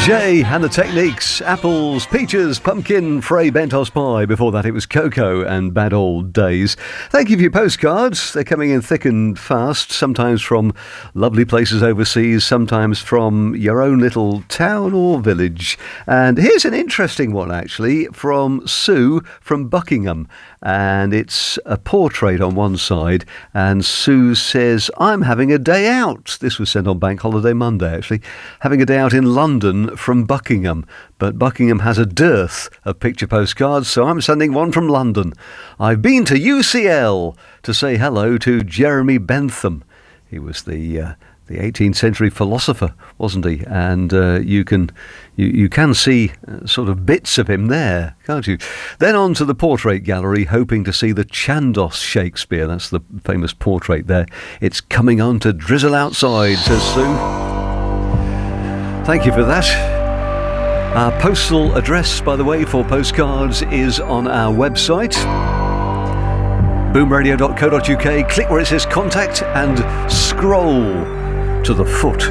Jay and the Techniques, apples, peaches, pumpkin, Frey Bentos pie. Before that, it was Coco and Bad Old Days. Thank you for your postcards. They're coming in thick and fast, sometimes from lovely places overseas, sometimes from your own little town or village. And here's an interesting one, actually, from Sue from Buckingham. And it's a portrait on one side, and Sue says, I'm having a day out. This was sent on Bank Holiday Monday, actually. Having a day out in London from Buckingham. But Buckingham has a dearth of picture postcards, so I'm sending one from London. I've been to UCL to say hello to Jeremy Bentham. He was the 18th century philosopher, wasn't he? And you can see sort of bits of him there, can't you? Then on to the portrait gallery, hoping to see the Chandos Shakespeare. That's the famous portrait there. It's coming on to drizzle outside, says Sue. Thank you for that. Our postal address, by the way, for postcards is on our website, boomradio.co.uk. Click where it says contact and scroll to the foot